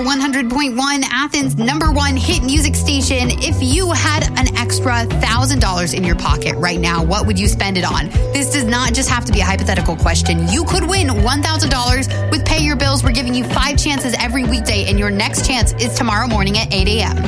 100.1, Athens' #1 hit music station. If you had an extra $1,000 in your pocket right now, what would you spend it on? This does not just have to be a hypothetical question. You could win $1,000 with Pay Your Bills. We're giving you 5 chances every weekday, and your next chance is tomorrow morning at 8 a.m.